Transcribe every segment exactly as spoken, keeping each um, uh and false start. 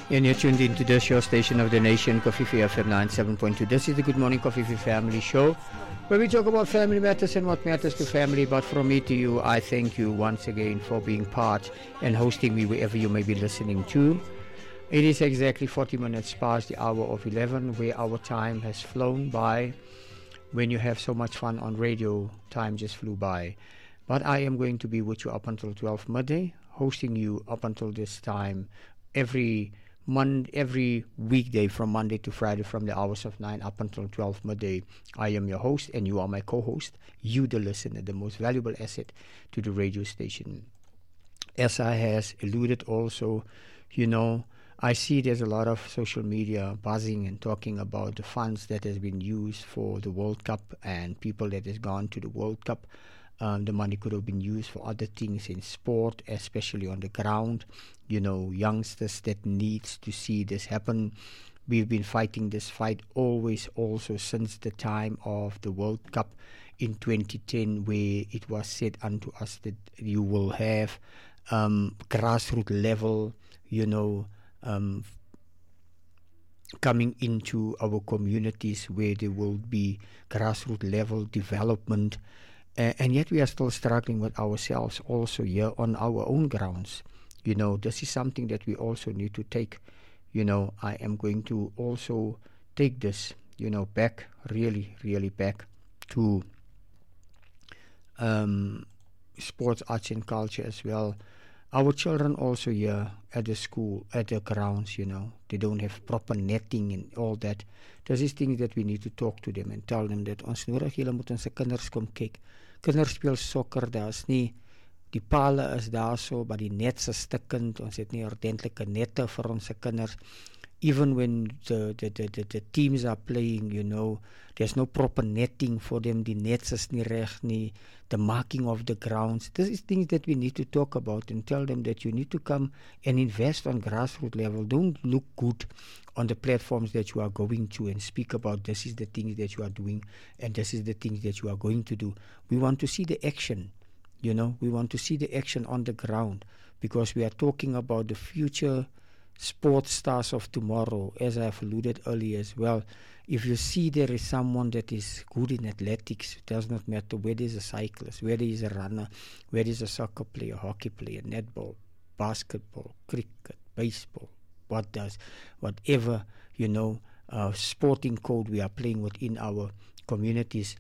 And you're tuned into this show station of the nation, Kofifi F M ninety-seven point two. This is the Good Morning Kofifi Family Show, where we talk about family matters and what matters to family. But from me to you, I thank you once again for being part and hosting me wherever you may be listening to. It is exactly forty minutes past the hour of eleven, where our time has flown by. When you have so much fun on radio, time just flew by. But I am going to be with you up until twelve midday, hosting you up until this time every Monday, every weekday from Monday to Friday from the hours of nine up until twelve midday. I am your host and you are my co-host, you the listener, the most valuable asset to the radio station. As I has alluded also, you know, I see there's a lot of social media buzzing and talking about the funds that has been used for the World Cup and people that has gone to the World Cup. Um, the money could have been used for other things in sport, especially on the ground. You know, youngsters that needs to see this happen. We've been fighting this fight always also since the time of the World Cup in twenty ten, where it was said unto us that you will have um, grassroots level, you know, um, coming into our communities where there will be grassroots level development. Uh, and yet we are still struggling with ourselves also here on our own grounds. You know, this is something that we also need to take. You know, I am going to also take this, you know, back, really, really back to um, sports, arts and culture as well. Our children also here at the school, at the grounds, you know, they don't have proper netting and all that. This is things that we need to talk to them and tell them that ons nodig julle moet ons se kinders kom kyk. Kinders speel sokker, daar's nie, die pale is daar so, maar die net is stikkend, ons het nie ordentlike nette vir ons kinders. Even when the, the, the, the, the teams are playing, you know, there's no proper netting for them, die nets is nie reg nie, the marking of the grounds. This is things that we need to talk about and tell them that you need to come and invest on grassroots level. Don't look good on the platforms that you are going to and speak about this is the things that you are doing and this is the things that you are going to do. We want to see the action, you know, we want to see the action on the ground because we are talking about the future sports stars of tomorrow, as I have alluded earlier as well. If you see there is someone that is good in athletics, it does not matter whether is a cyclist, whether is a runner, whether is a soccer player, hockey player, netball, basketball, cricket, baseball, what does, whatever, you know, uh, sporting code we are playing within our communities.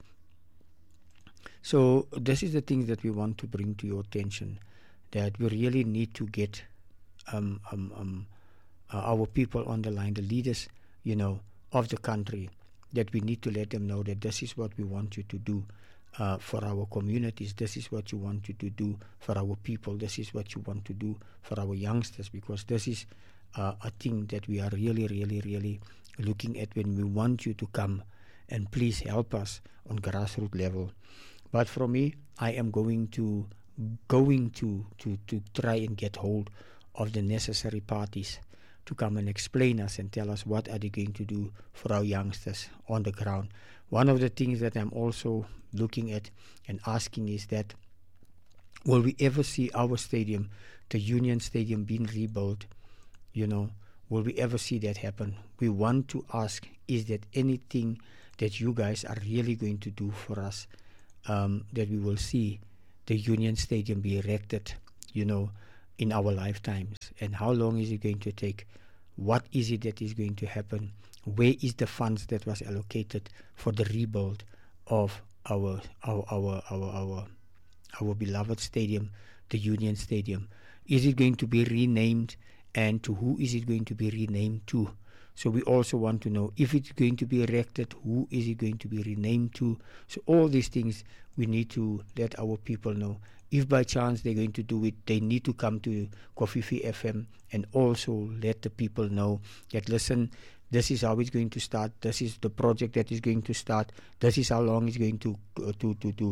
So this is the things that we want to bring to your attention, that we really need to get um, um, um, uh, our people on the line, the leaders, you know, of the country, that we need to let them know that this is what we want you to do uh, for our communities. This is what you want you to do for our people. This is what you want to do for our youngsters, because this is Uh, a thing that we are really, really, really looking at when we want you to come and please help us on grassroots level. But for me, I am going to going to, to, to try and get hold of the necessary parties to come and explain us and tell us what are they going to do for our youngsters on the ground. One of the things that I'm also looking at and asking is that, will we ever see our stadium, the Union Stadium, being rebuilt? You know, will we ever see that happen? We want to ask, is that anything that you guys are really going to do for us, um, that we will see the Union Stadium be erected, you know, in our lifetimes? And how long is it going to take? What is it that is going to happen? Where is the funds that was allocated for the rebuild of our our our our our, our beloved stadium, the Union Stadium? Is it going to be renamed? And to who is it going to be renamed to? So we also want to know, if it's going to be erected, who is it going to be renamed to? So all these things we need to let our people know. If by chance they're going to do it, they need to come to Kofifi F M and also let the people know that, listen, this is how it's going to start. This is the project that is going to start. This is how long it's going to uh, to to do.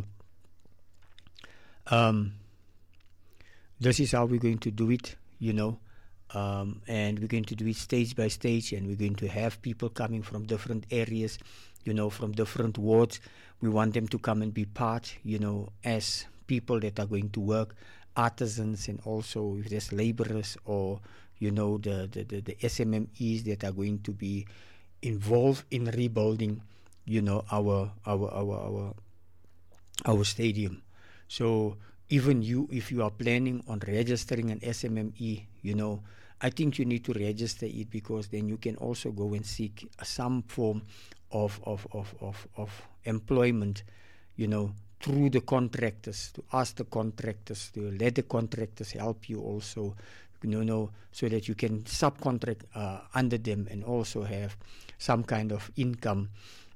Um, this is how we're going to do it, you know. Um, and we're going to do it stage by stage, and we're going to have people coming from different areas, you know, from different wards. We want them to come and be part, you know, as people that are going to work, artisans, and also if there's laborers or you know, the, the, the, the S M M Es that are going to be involved in rebuilding, you know, our our our our our stadium. So even you, if you are planning on registering an S M M E, you know, I think you need to register it, because then you can also go and seek some form of of of of, of employment, you know, through the contractors, to ask the contractors, to let the contractors help you also, you know, so that you can subcontract uh, under them and also have some kind of income,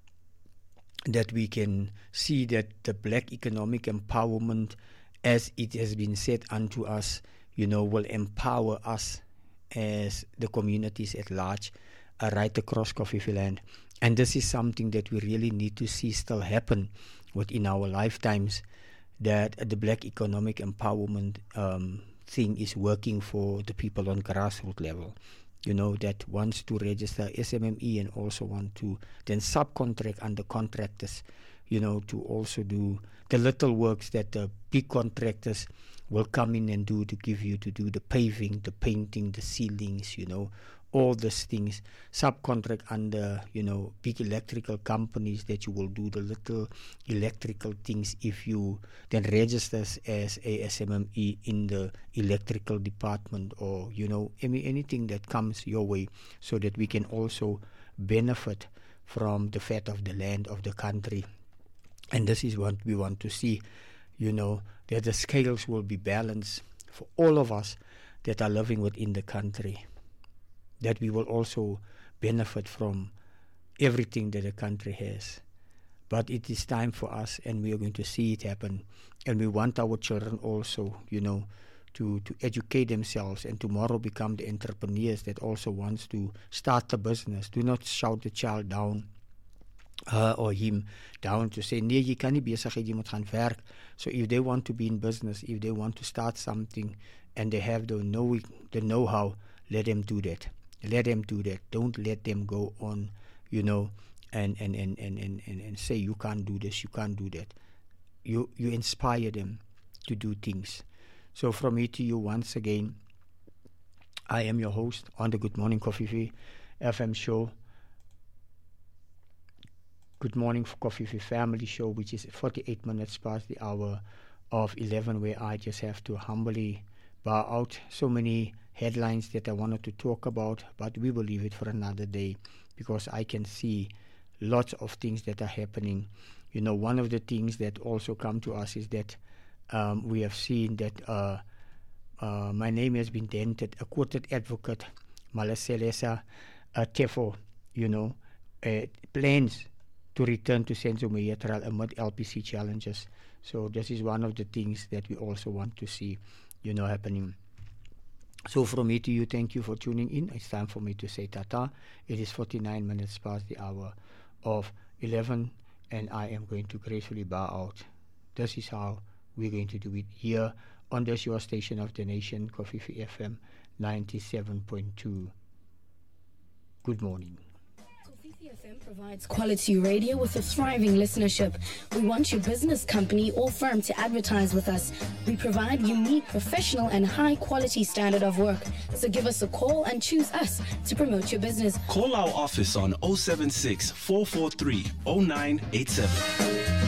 that we can see that the black economic empowerment, as it has been said unto us, you know, will empower us as the communities at large uh, right across Kofifi land. And this is something that we really need to see still happen within our lifetimes, that the black economic empowerment um, thing is working for the people on grassroots level, you know, that wants to register S M M E and also want to then subcontract under contractors, you know, to also do the little works that the big contractors will come in and do, to give you to do the paving, the painting, the ceilings, you know, all these things. Subcontract under, you know, big electrical companies, that you will do the little electrical things if you then registers as a S M M E in the electrical department, or, you know, any, anything that comes your way, so that we can also benefit from the fat of the land of the country. And this is what we want to see, you know, that the scales will be balanced for all of us that are living within the country, that we will also benefit from everything that the country has. But it is time for us, and we are going to see it happen. And we want our children also, you know, to, to educate themselves and tomorrow become the entrepreneurs that also wants to start a business. Do not shout the child down, her or him down, to say, nee, jy kan nie besigheid, jy moet gaan werk. So if they want to be in business, if they want to start something, and they have the know the know-how, let them do that. Let them do that. Don't let them go on, you know, and and, and, and, and, and, and say, you can't do this, you can't do that. You you inspire them to do things. So from me to you once again, I am your host on the Good Morning Kofifi F M show. Good Morning Kofifi Family Show, which is forty-eight minutes past the hour of eleven, where I just have to humbly bow out. So many headlines that I wanted to talk about, but we will leave it for another day, because I can see lots of things that are happening. You know, one of the things that also come to us is that um, we have seen that uh, uh, my name has been dented. A quoted advocate, Malaselesa uh, Tefo, you know, uh, plans to return to Senzo Meatral amid L P C challenges. So this is one of the things that we also want to see, you know, happening. So from me to you, thank you for tuning in. It's time for me to say tata. It is forty-nine minutes past the hour of eleven, and I am going to gracefully bow out. This is how we're going to do it here on this your station of the nation, Kofifi F M ninety-seven point two. Good morning. Kofifi F M provides quality radio with a thriving listenership. We want your business, company, or firm to advertise with us. We provide unique, professional, and high-quality standard of work. So give us a call and choose us to promote your business. Call our office on zero seven six, four four three, zero nine eight seven.